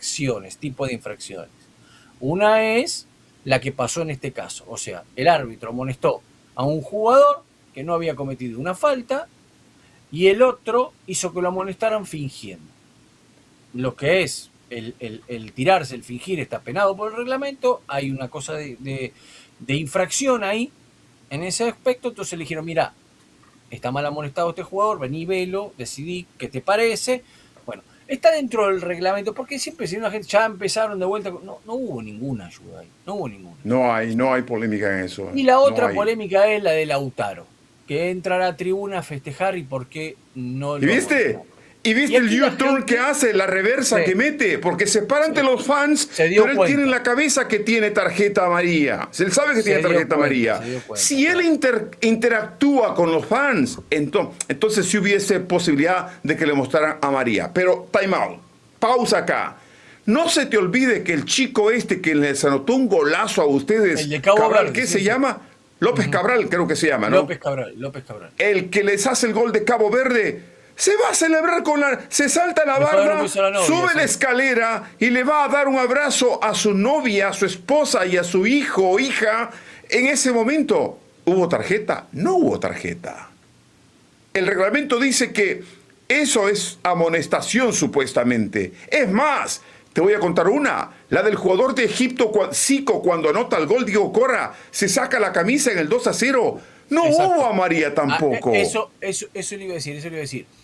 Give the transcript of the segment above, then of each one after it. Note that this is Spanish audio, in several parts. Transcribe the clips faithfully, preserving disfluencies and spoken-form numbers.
infracciones, tipo de infracciones. Una es la que pasó en este caso, o sea, el árbitro amonestó a un jugador que no había cometido una falta y el otro hizo que lo amonestaran fingiendo. Lo que es el, el, el tirarse, el fingir, está penado por el reglamento, hay una cosa de, de, de infracción ahí, en ese aspecto. Entonces le dijeron, mira, está mal amonestado este jugador, vení, velo, decidí qué te parece. Bueno, está dentro del reglamento, porque siempre si una gente ya empezaron de vuelta, no, no hubo ninguna ayuda ahí, no hubo ninguna. No hay, no hay polémica en eso. Y la otra no polémica es la de Lautaro, que entra a la tribuna a festejar y por qué no ¿Y lo viste? amonestaron. ¿Y viste aquí el la U-turn gente- que hace, la reversa Sí. que mete? Porque se para ante Sí. los fans, Se dio pero él cuenta. tiene en la cabeza que tiene tarjeta amarilla. Él sabe que Se tiene dio tarjeta cuenta, amarilla. se dio cuenta, Si él claro. inter- interactúa con los fans, entonces, entonces sí hubiese posibilidad de que le mostraran amarilla. Pero time out, pausa acá. No se te olvide que el chico este que les anotó un golazo a ustedes, El de Cabo Cabral, Verde, ¿qué sí, se sí. llama? López Ujú. Cabral, creo que se llama, ¿no? López Cabral, López Cabral. El que les hace el gol de Cabo Verde, se va a celebrar con la... Se salta la Le fue a dar un barda, beso a la novia, sube sí. la escalera y le va a dar un abrazo a su novia, a su esposa y a su hijo o hija. En ese momento, ¿hubo tarjeta? No hubo tarjeta. El reglamento dice que eso es amonestación supuestamente. Es más, te voy a contar una. La del jugador de Egipto, Zico, cuando anota el gol, Diego Corra, se saca la camisa en el dos a cero. No Exacto. hubo amarilla tampoco. Ah, eso, eso, eso le iba a decir, eso le iba a decir.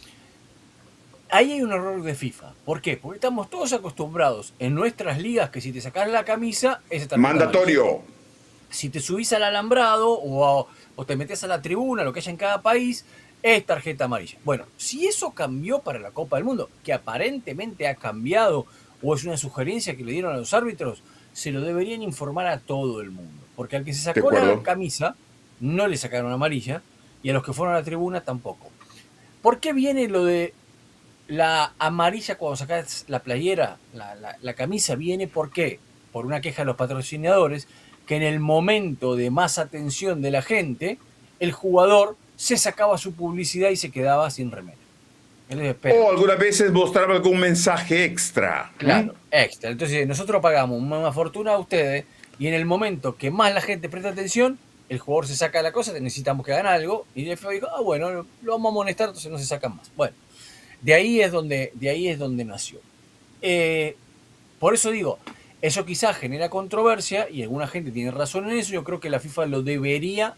Ahí hay un error de FIFA. ¿Por qué? Porque estamos todos acostumbrados en nuestras ligas que si te sacas la camisa, ese tarjeta Mandatorio. amarilla. Si te subís al alambrado o, a, o te metes a la tribuna, lo que haya en cada país, es tarjeta amarilla. Bueno, si eso cambió para la Copa del Mundo, que aparentemente ha cambiado o es una sugerencia que le dieron a los árbitros, se lo deberían informar a todo el mundo. Porque al que se sacó la camisa, no le sacaron amarilla, y a los que fueron a la tribuna tampoco. ¿Por qué viene lo de la amarilla cuando sacas la playera, la, la, la camisa? Viene ¿por qué? Por una queja de los patrocinadores, que en el momento de más atención de la gente, el jugador se sacaba su publicidad y se quedaba sin remera. O algunas veces mostraba algún mensaje extra. Claro, ¿Mm? extra. Entonces nosotros pagamos una fortuna a ustedes y en el momento que más la gente presta atención, el jugador se saca la cosa, necesitamos que hagan algo, y el F A dijo, ah, bueno, lo vamos a amonestar, entonces no se sacan más. Bueno, de ahí es donde, de ahí es donde nació. Eh, por eso digo, eso quizás genera controversia y alguna gente tiene razón en eso. Yo creo que la FIFA lo debería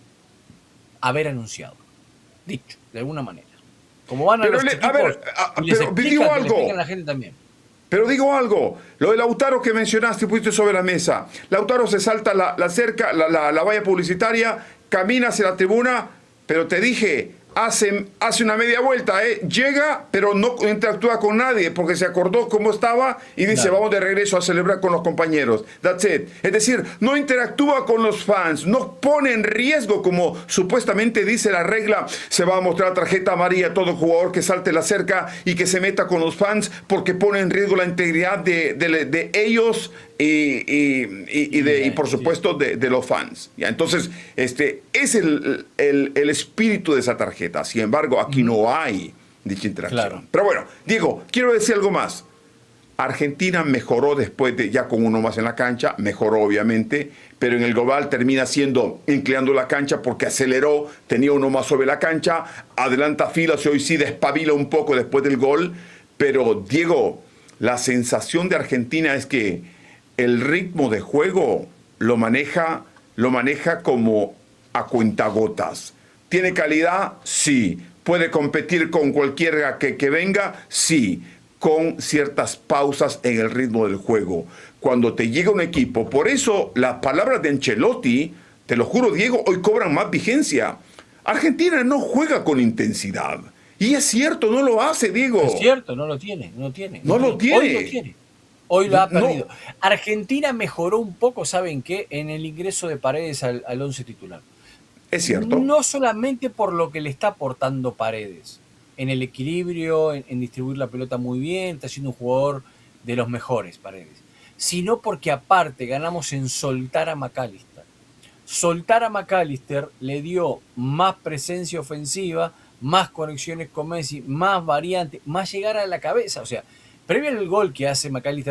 haber anunciado, dicho, de alguna manera. Como van a pero los le, equipos, a ver, a, y les pero explican, digo que algo. le explican a la gente también. Pero digo algo, lo de Lautaro que mencionaste, pusiste sobre la mesa. Lautaro se salta la, la cerca, la, la, la valla publicitaria, camina hacia la tribuna, pero te dije, hace, hace una media vuelta, ¿eh? Llega, pero no interactúa con nadie, porque se acordó cómo estaba y dice, claro, vamos de regreso a celebrar con los compañeros. That's it. Es decir, no interactúa con los fans, no pone en riesgo, como supuestamente dice la regla, se va a mostrar tarjeta amarilla a todo jugador que salte la cerca y que se meta con los fans, porque pone en riesgo la integridad de, de, de ellos y, y, y, y, de, y por supuesto de, de los fans. ¿Ya? Entonces, este es el, el, el espíritu de esa tarjeta. Sin embargo, aquí no hay dicha interacción. Claro. Pero bueno, Diego, quiero decir algo más. Argentina mejoró después de, ya con uno más en la cancha, mejoró obviamente, pero en el global termina siendo, inclinando la cancha porque aceleró, tenía uno más sobre la cancha, adelanta filas y hoy sí despabila un poco después del gol. Pero Diego, la sensación de Argentina es que el ritmo de juego lo maneja, lo maneja como a cuentagotas. ¿Tiene calidad? Sí. ¿Puede competir con cualquiera que, que venga? Sí. Con ciertas pausas en el ritmo del juego. Cuando te llega un equipo, por eso las palabras de Ancelotti, te lo juro, Diego, hoy cobran más vigencia. Argentina no juega con intensidad. Y es cierto, no lo hace, Diego. Es cierto, no lo tiene, no lo tiene. No, no lo tiene. Hoy lo tiene. Hoy lo ha perdido. No. Argentina mejoró un poco, ¿saben qué? En el ingreso de Paredes al, al once titular. Es cierto. No solamente por lo que le está aportando Paredes, en el equilibrio, en, en distribuir la pelota muy bien, está siendo un jugador de los mejores, Paredes, sino porque aparte ganamos en soltar a McAllister. Soltar a McAllister le dio más presencia ofensiva, más conexiones con Messi, más variantes, más llegar a la cabeza. O sea, previo al gol que hace McAllister